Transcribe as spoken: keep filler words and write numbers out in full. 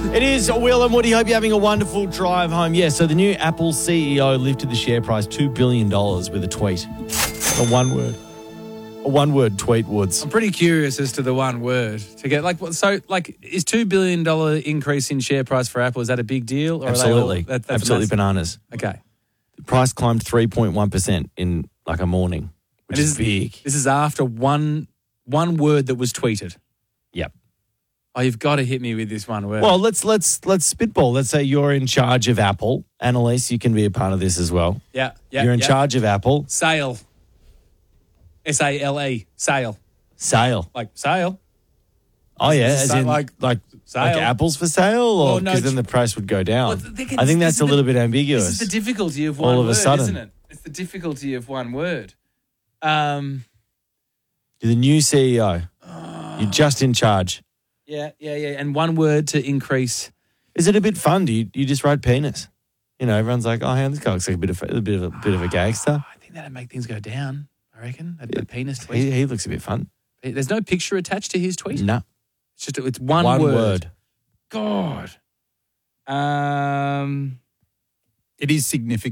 It is Will and Woody. Hope you're having a wonderful drive home. Yeah, so the new Apple C E O lifted the share price two billion dollars with a tweet. A one word. A one word tweet, Woods. I'm pretty curious as to the one word to get like what. So, like, is two billion dollar increase in share price for Apple, is that a big deal? Or Absolutely, are they all, that, that's absolutely bananas. Okay, The price climbed three point one percent in like a morning, which And is this big. This is after one one word that was tweeted. Yep. Oh, you've got to hit me with this one word. Well, let's let's let's spitball. Let's say you're in charge of Apple. Annalise, you can be a part of this as well. yeah, yeah. you're in yeah. charge of Apple. Sale. S A L E. Sale. Sale. Like sale. Oh yeah, Is it as sa- in like- like like, sale? like apples for sale, or Oh, no, because then tr- the price would go down. Well, they can- I think this that's is a the- little bit ambiguous. This is the difficulty of All one of a word, sudden. isn't it? It's the difficulty of one word. Um. You're the new C E O. You're just in charge. Yeah, yeah, yeah. And one word to increase. Is it a bit fun? Do you, you just write penis? You know, everyone's like, oh, hey, this guy looks like a bit of a bit of a bit of a gangster. I think that'd make things go down. I reckon. A, a penis tweet. He, he looks a bit fun. There's no picture attached to his tweet. No, It's just it's one, one word. word. God. Um. It is significant.